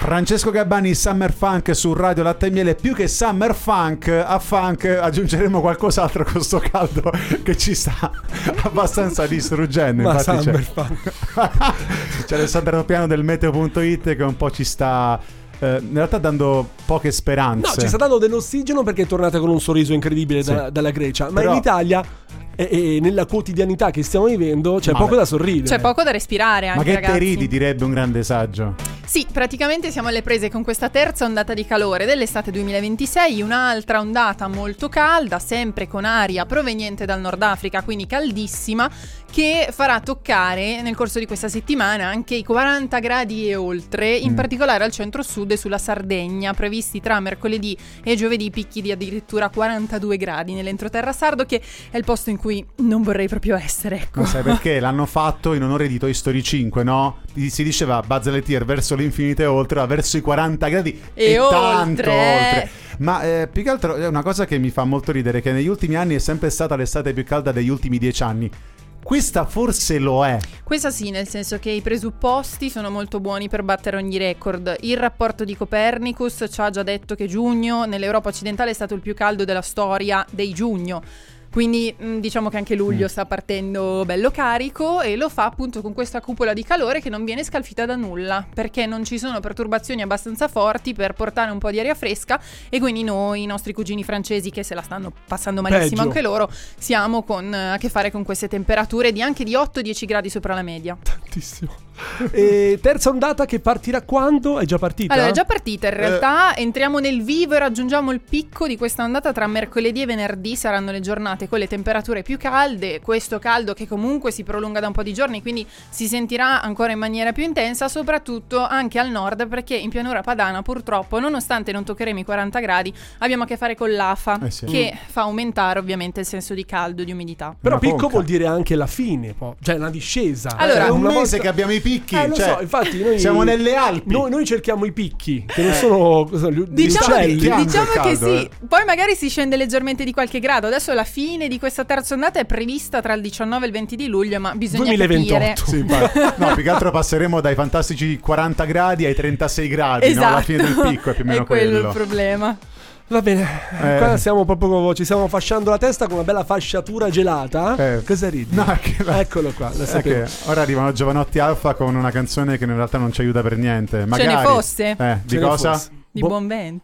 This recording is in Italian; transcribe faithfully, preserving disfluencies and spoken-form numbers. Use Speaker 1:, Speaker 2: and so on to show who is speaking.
Speaker 1: Francesco Gabbani, Summer Funk su Radio Latte e Miele. Più che Summer Funk, a funk aggiungeremo qualcos'altro con sto caldo che ci sta abbastanza distruggendo.
Speaker 2: Ma
Speaker 1: infatti
Speaker 2: Summer
Speaker 1: c'è,
Speaker 2: Funk.
Speaker 1: c'è Alessandro Piano del meteo punto it che un po' ci sta eh, in realtà dando poche speranze.
Speaker 2: No, ci sta dando dell'ossigeno perché è tornata con un sorriso incredibile
Speaker 1: sì.
Speaker 2: da, dalla Grecia. Ma
Speaker 1: Però...
Speaker 2: in Italia e, e nella quotidianità che stiamo vivendo c'è
Speaker 1: Ma
Speaker 2: poco
Speaker 1: beh.
Speaker 2: da sorridere.
Speaker 3: C'è poco da respirare anche,
Speaker 1: Ma che
Speaker 3: ragazzi.
Speaker 1: te ridi, direbbe un grande saggio.
Speaker 3: Sì, praticamente siamo alle prese con questa terza ondata di calore dell'estate duemilaventisei, un'altra ondata molto calda, sempre con aria proveniente dal Nord Africa, quindi caldissima, che farà toccare nel corso di questa settimana anche i quaranta gradi e oltre, in
Speaker 1: mm.
Speaker 3: particolare al centro-sud e sulla Sardegna, previsti tra mercoledì e giovedì picchi di addirittura quarantadue gradi nell'entroterra sardo, che è il posto in cui non vorrei proprio essere, ecco.
Speaker 1: Ma sai perché? L'hanno fatto in onore di Toy Story cinque, no? Si diceva Buzz Lightyear verso l'infinito e oltre, verso i quaranta gradi e,
Speaker 3: E oltre.
Speaker 1: tanto oltre. Ma eh, più che altro è una cosa che mi fa molto ridere, che negli ultimi anni è sempre stata l'estate più calda degli ultimi dieci anni. Questa forse lo è.
Speaker 3: Questa sì, nel senso che i presupposti sono molto buoni per battere ogni record. Il rapporto di Copernicus ci ha già detto che giugno nell'Europa occidentale è stato il più caldo della storia dei giugno. Quindi mh, diciamo che anche luglio mm. sta partendo bello carico, e lo fa appunto con questa cupola di calore che non viene scalfita da nulla, perché non ci sono perturbazioni abbastanza forti per portare un po' di aria fresca, e quindi noi, i nostri cugini francesi che se la stanno passando malissimo
Speaker 2: Peggio.
Speaker 3: anche loro, siamo con, a che fare con queste temperature di anche di otto dieci gradi sopra la media.
Speaker 2: Tantissimo. E terza ondata che partirà quando? È già partita?
Speaker 3: Allora è già partita in realtà, eh. entriamo nel vivo e raggiungiamo il picco di questa ondata tra mercoledì e venerdì. Saranno le giornate con le temperature più calde, questo caldo che comunque si prolunga da un po' di giorni, quindi si sentirà ancora in maniera più intensa, soprattutto anche al nord, perché in pianura padana purtroppo, nonostante non toccheremo i quaranta gradi, abbiamo a che fare con l'afa,
Speaker 1: eh sì.
Speaker 3: che fa aumentare ovviamente il senso di caldo e di umidità.
Speaker 2: Però
Speaker 1: Una
Speaker 2: picco
Speaker 1: conca.
Speaker 2: vuol dire anche la fine, po'. Cioè una discesa.
Speaker 3: Allora,
Speaker 1: è un
Speaker 2: una
Speaker 1: mese
Speaker 2: volta...
Speaker 1: che abbiamo i picchi,
Speaker 2: Eh, lo
Speaker 1: cioè,
Speaker 2: so, infatti noi
Speaker 1: siamo nelle Alpi.
Speaker 2: Noi, noi cerchiamo i picchi, che non sono cosa, gli
Speaker 3: Diciamo,
Speaker 2: uccelli.
Speaker 1: Fianco
Speaker 3: diciamo
Speaker 1: il
Speaker 3: che
Speaker 1: caldo,
Speaker 3: sì,
Speaker 1: eh.
Speaker 3: poi magari si scende leggermente di qualche grado. Adesso la fine di questa terza ondata è prevista tra il diciannove e il venti di luglio, ma bisogna
Speaker 2: duemilaventotto.
Speaker 3: capire.
Speaker 1: Sì, infatti. No, più che altro passeremo dai fantastici quaranta gradi ai trentasei gradi,
Speaker 3: Esatto.
Speaker 1: no? Alla fine del picco è più o meno
Speaker 3: è quello,
Speaker 1: quello.
Speaker 3: il problema.
Speaker 2: Va bene,
Speaker 1: Eh.
Speaker 2: qua stiamo proprio, ci stiamo fasciando la testa con una bella fasciatura gelata.
Speaker 1: Eh.
Speaker 2: Cosa ridi?
Speaker 1: No, è che la-
Speaker 2: Eccolo qua, lo
Speaker 1: è
Speaker 2: sapevo.
Speaker 1: che ora arrivano Giovanotti Alfa con una canzone che in realtà non ci aiuta per niente. Magari.
Speaker 3: Ce ne fosse.
Speaker 1: Eh, di
Speaker 2: Ce ne
Speaker 1: cosa?
Speaker 2: fosse.
Speaker 3: Di
Speaker 2: Bo-
Speaker 3: buon vento.